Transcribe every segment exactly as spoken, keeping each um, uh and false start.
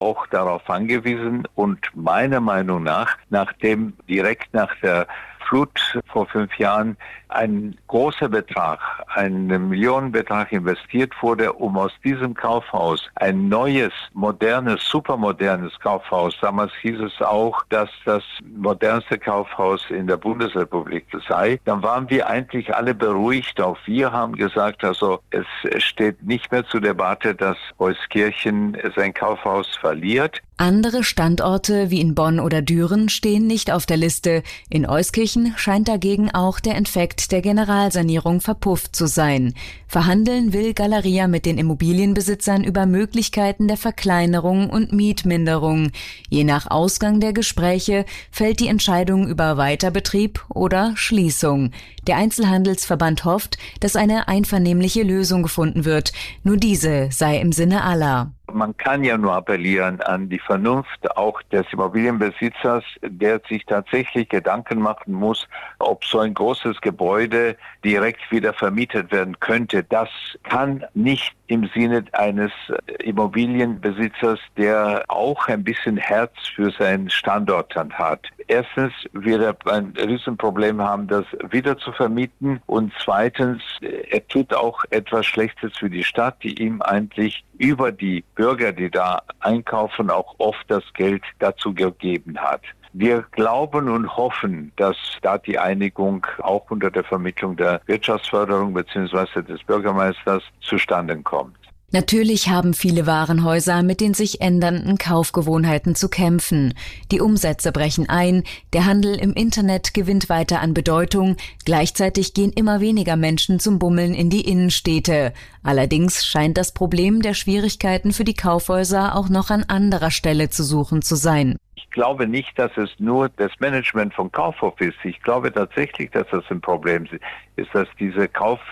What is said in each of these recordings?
auch darauf angewiesen und meiner Meinung nach, nachdem direkt nach der Flut vor fünf Jahren ein großer Betrag, ein Millionenbetrag investiert wurde, um aus diesem Kaufhaus ein neues, modernes, supermodernes Kaufhaus, damals hieß es auch, dass das modernste Kaufhaus in der Bundesrepublik sei, dann waren wir eigentlich alle beruhigt. Auch wir haben gesagt, also es steht nicht mehr zur Debatte, dass Euskirchen sein Kaufhaus verliert. Andere Standorte wie in Bonn oder Düren stehen nicht auf der Liste. In Euskirchen scheint dagegen auch der Infekt der Generalsanierung verpufft zu sein. Verhandeln will Galeria mit den Immobilienbesitzern über Möglichkeiten der Verkleinerung und Mietminderung. Je nach Ausgang der Gespräche fällt die Entscheidung über Weiterbetrieb oder Schließung. Der Einzelhandelsverband hofft, dass eine einvernehmliche Lösung gefunden wird. Nur diese sei im Sinne aller. Man kann ja nur appellieren an die Vernunft auch des Immobilienbesitzers, der sich tatsächlich Gedanken machen muss, ob so ein großes Gebäude direkt wieder vermietet werden könnte. Das kann nicht im Sinne eines Immobilienbesitzers, der auch ein bisschen Herz für seinen Standort hat. Erstens wird er ein Riesenproblem haben, das wieder zu vermieten. Und zweitens, er tut auch etwas Schlechtes für die Stadt, die ihm eigentlich über die Bürger, die da einkaufen, auch oft das Geld dazu gegeben hat. Wir glauben und hoffen, dass da die Einigung auch unter der Vermittlung der Wirtschaftsförderung bzw. des Bürgermeisters zustande kommt. Natürlich haben viele Warenhäuser mit den sich ändernden Kaufgewohnheiten zu kämpfen. Die Umsätze brechen ein, der Handel im Internet gewinnt weiter an Bedeutung, gleichzeitig gehen immer weniger Menschen zum Bummeln in die Innenstädte. Allerdings scheint das Problem der Schwierigkeiten für die Kaufhäuser auch noch an anderer Stelle zu suchen zu sein. Ich glaube nicht, dass es nur das Management von Kaufhof ist. Ich glaube tatsächlich, dass das ein Problem ist, dass diese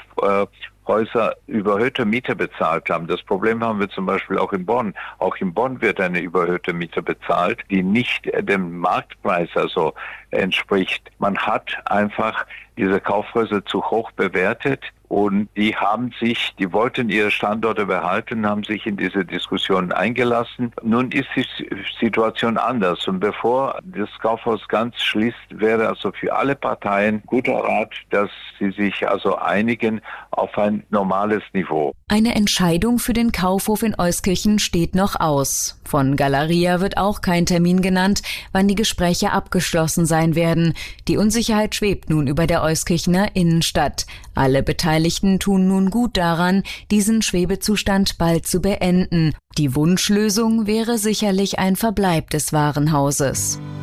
Kaufhäuser überhöhte Miete bezahlt haben. Das Problem haben wir zum Beispiel auch in Bonn. Auch in Bonn wird eine überhöhte Miete bezahlt, die nicht dem Marktpreis also entspricht. Man hat einfach diese Kaufhäuser zu hoch bewertet. Und die haben sich, die wollten ihre Standorte behalten, haben sich in diese Diskussion eingelassen. Nun ist die Situation anders. Und bevor das Kaufhaus ganz schließt, wäre also für alle Parteien guter Rat, dass sie sich also einigen auf ein normales Niveau. Eine Entscheidung für den Kaufhof in Euskirchen steht noch aus. Von Galeria wird auch kein Termin genannt, wann die Gespräche abgeschlossen sein werden. Die Unsicherheit schwebt nun über der Euskirchener Innenstadt. Alle Beteiligten tun nun gut daran, diesen Schwebezustand bald zu beenden. Die Wunschlösung wäre sicherlich ein Verbleib des Warenhauses.